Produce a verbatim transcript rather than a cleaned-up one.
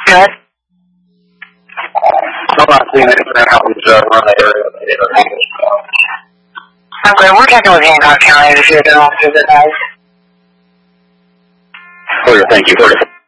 ahead. I'm not seeing anything happens uh, around that area. Okay, we're checking with Hancock County to see if they're officers advised. Okay, thank you.